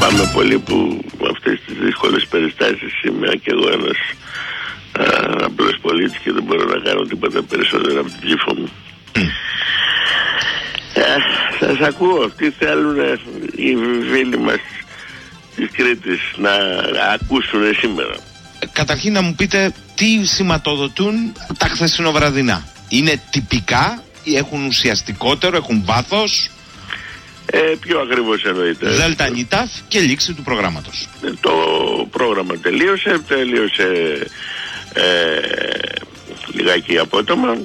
Λυπάμαι πολύ που με αυτές τις δύσκολες περιστάσεις είμαι και εγώ ένας απλός πολίτης και δεν μπορώ να κάνω τίποτα περισσότερο από την ψήφο μου. Σας ακούω. Τι θέλουν οι φίλοι μας της Κρήτης να ακούσουν σήμερα? Καταρχήν να μου πείτε τι σηματοδοτούν τα χθεσινοβραδινά. Είναι τυπικά ή έχουν ουσιαστικότερο, έχουν βάθος? Πιο ακριβώς εννοείται. Δέλτα νιτάφ και λήξη του προγράμματος. Το πρόγραμμα τελείωσε λιγάκι απότομα,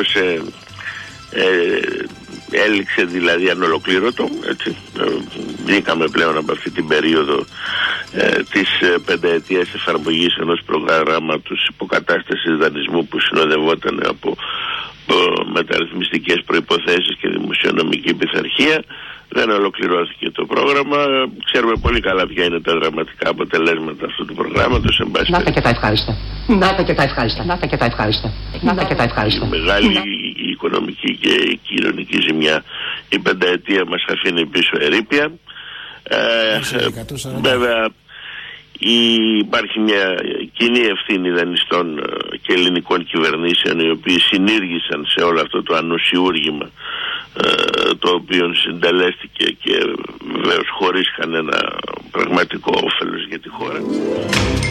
έληξε δηλαδή ανολοκλήρωτο, έτσι. Βγήκαμε πλέον από αυτή την περίοδο της πενταετίας εφαρμογής ενός προγράμματος υποκατάστασης δανεισμού που συνοδευόταν από μεταρρυθμιστικές προϋποθέσεις και δημοσιονομική πειθαρχία. Δεν ολοκληρώθηκε το πρόγραμμα. Ξέρουμε πολύ καλά ποια είναι τα δραματικά αποτελέσματα αυτού του προγράμματος. Να τα και τα ευχάριστα. Να τα και τα ευχάριστα. Να τα και τα ευχάριστα. Να τα και τα ευχάριστα. Μεγάλη η οικονομική και η κοινωνική ζημιά. Η πενταετία μας αφήνει πίσω ερείπια. Βέβαια υπάρχει μια κοινή ευθύνη δανειστών και ελληνικών κυβερνήσεων, οι οποίοι συνήργησαν σε όλο αυτό το ανοσιούργημα το οποίο συντελέστηκε και βεβαίως χωρίς κανένα πραγματικό όφελος για τη χώρα.